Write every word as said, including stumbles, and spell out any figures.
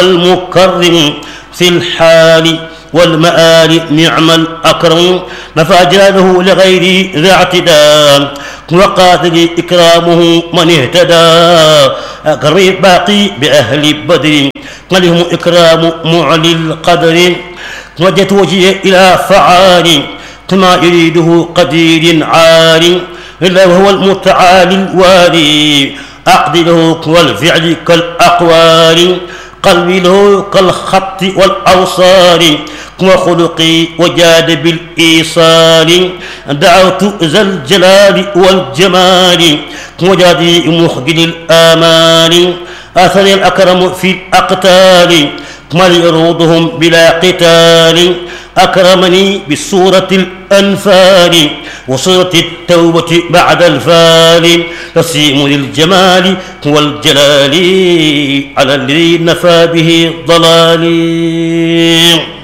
المكرم في الحال والمآل نعم الأكرم نفى جلاله لغير ذا اعتداء وقاتل إكرامه من اهتدى أكرم باقي بأهل بدر لهم إكرام معلي القدر وجهت وجهه إلى فعال كما يريده قدير عال إلا وهو المتعالي الوالي أقدره والفعل كالأقوال قلبي له كالخط والأوصال وخلقي وجاد بالإيصال دعوت ذا الجلال والجمال وجادي مخجل الآمال آثر الأكرم في الأقتال من يروضهم بلا قتال أكرمني بسورة الأنفال وسورة التوبة بعد الفال تسيم للجمال والجلال على الذي نفى به ضلالي.